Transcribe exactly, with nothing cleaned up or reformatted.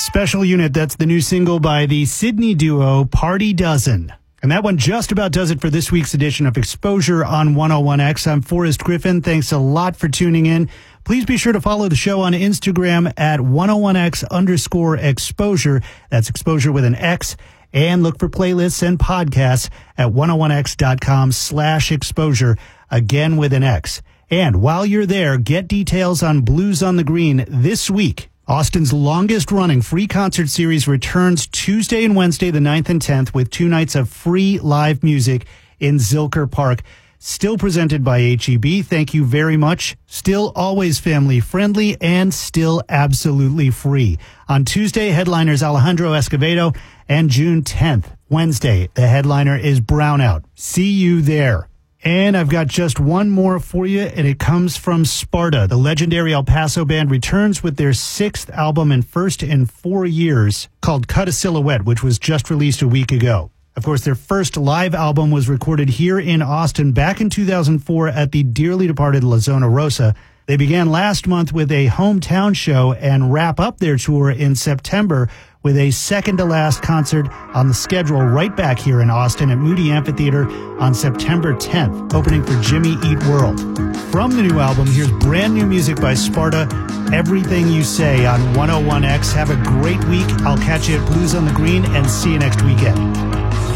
Special Unit, that's the new single by the Sydney duo Party Dozen. And that one just about does it for this week's edition of Exposure on one oh one X. I'm Forrest Griffin. Thanks a lot for tuning in. Please be sure to follow the show on Instagram at one oh one X underscore exposure. That's exposure with an X. And look for playlists and podcasts at one oh one X dot com slash exposure, again with an X. And while you're there, get details on Blues on the Green this week. Austin's longest-running free concert series returns Tuesday and Wednesday, the ninth and tenth, with two nights of free live music in Zilker Park. Still presented by H E B. Thank you very much. Still always family-friendly and still absolutely free. On Tuesday, headliners Alejandro Escovedo, and June tenth, Wednesday, the headliner is Brownout. See you there. And I've got just one more for you, and it comes from Sparta. The legendary El Paso band returns with their sixth album and first in four years, called Cut a Silhouette, which was just released a week ago. Of course, their first live album was recorded here in Austin back in two thousand four at the dearly departed La Zona Rosa. They began last month with a hometown show and wrap up their tour in September with a second-to-last concert on the schedule right back here in Austin at Moody Amphitheater on September tenth, opening for Jimmy Eat World. From the new album, here's brand new music by Sparta, Everything You Say on one oh one X. Have a great week. I'll catch you at Blues on the Green and see you next weekend.